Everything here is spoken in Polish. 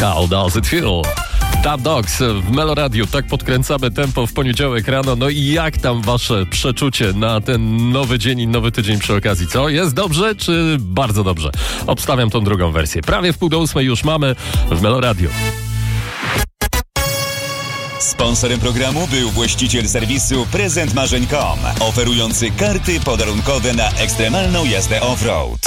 How does it feel? Tap Dogs w Melo Radio. Tak podkręcamy tempo w poniedziałek rano. No i jak tam wasze przeczucie na ten nowy dzień i nowy tydzień przy okazji? Co? Jest dobrze czy bardzo dobrze? Obstawiam tą drugą wersję. Prawie w 7:30 już mamy w Melo Radio. Sponsorem programu był właściciel serwisu prezentmarzeń.com, oferujący karty podarunkowe na ekstremalną jazdę off-road.